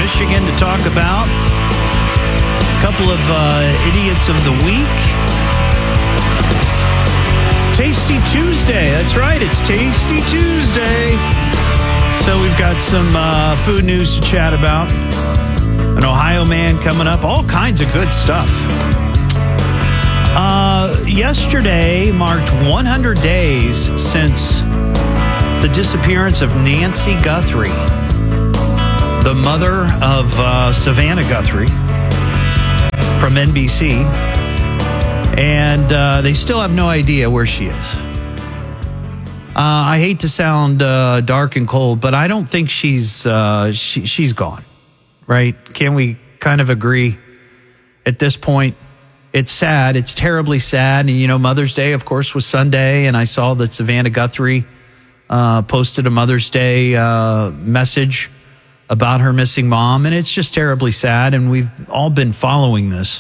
Michigan to talk about. A couple of idiots of the week. Tasty Tuesday. That's right. It's Tasty Tuesday. So we've got some food news to chat about. An Ohio man coming up. All kinds of good stuff. Yesterday marked 100 days since the disappearance of Nancy Guthrie, the mother of Savannah Guthrie from NBC. And they still have no idea where she is. I hate to sound dark and cold, but I don't think she's gone, right? Can we kind of agree at this point? It's sad. It's terribly sad. And, you know, Mother's Day, of course, was Sunday. And I saw that Savannah Guthrie posted a Mother's Day message about her missing mom. And it's just terribly sad. And we've all been following this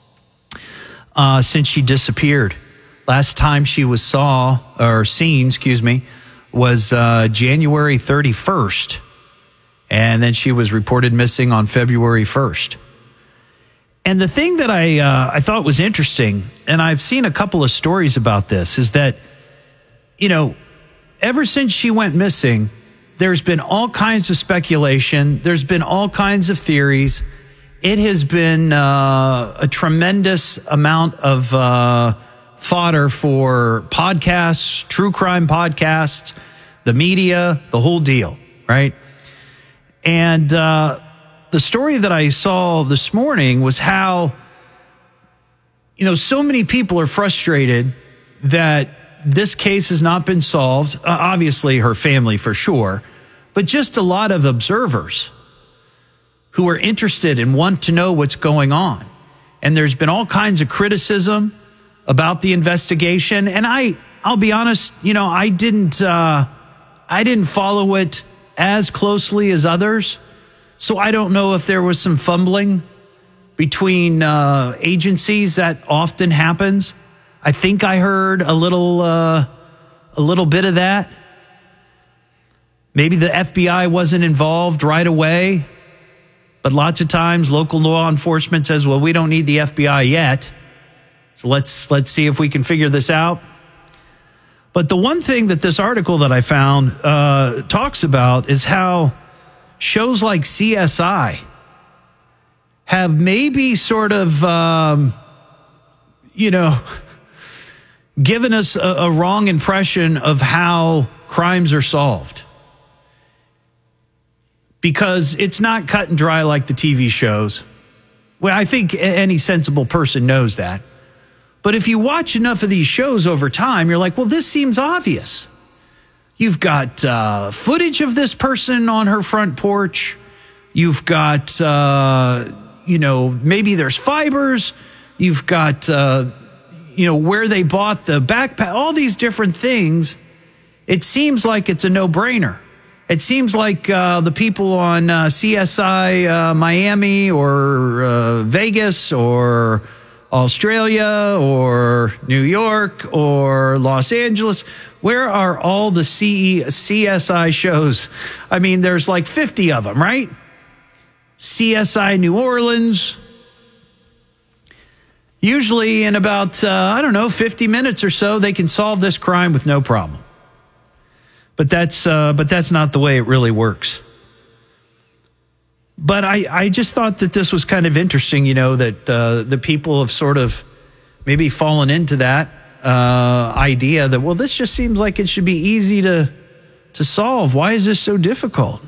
since she disappeared. Last time she was seen, was January 31st. And then she was reported missing on February 1st. And the thing that I thought was interesting, and I've seen a couple of stories about this, is that, you know, ever since she went missing, there's been all kinds of speculation. There's been all kinds of theories. It has been a tremendous amount of fodder for podcasts, true crime podcasts, the media, the whole deal, right? And the story that I saw this morning was how, you know, so many people are frustrated that this case has not been solved. Obviously, her family for sure, but just a lot of observers who are interested and want to know what's going on. And there's been all kinds of criticism about the investigation. And I'll be honest, you know, I didn't follow it as closely as others. So I don't know if there was some fumbling between agencies. That often happens. I think I heard a little bit of that. Maybe the FBI wasn't involved right away, but lots of times local law enforcement says, "Well, we don't need the FBI yet, so let's see if we can figure this out." But the one thing that this article that I found talks about is how shows like CSI have maybe sort of, given us a wrong impression of how crimes are solved. Because it's not cut and dry like the TV shows. Well, I think any sensible person knows that. But if you watch enough of these shows over time, you're like, well, this seems obvious. You've got footage of this person on her front porch. You've got, maybe there's fibers. You've got, where they bought the backpack, all these different things. It seems like it's a no-brainer. It seems like the people on CSI Miami or Vegas or Australia or New York or Los Angeles, where are all the CSI shows? I mean, there's like 50 of them, right? CSI New Orleans. Usually in about, 50 minutes or so, they can solve this crime with no problem. But that's not the way it really works. But I just thought that this was kind of interesting, that the people have sort of maybe fallen into that idea that, well, this just seems like it should be easy to solve. Why is this so difficult?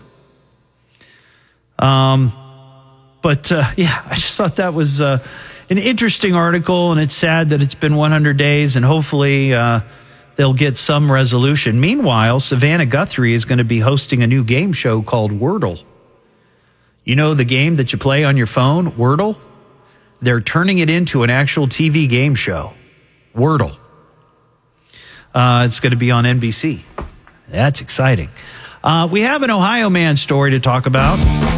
I just thought that was an interesting article, and it's sad that it's been 100 days, and hopefully they'll get some resolution. Meanwhile, Savannah Guthrie is going to be hosting a new game show called Wordle. You know the game that you play on your phone, Wordle? They're turning it into an actual TV game show, Wordle. It's going to be on NBC. That's exciting. We have an Ohio man story to talk about.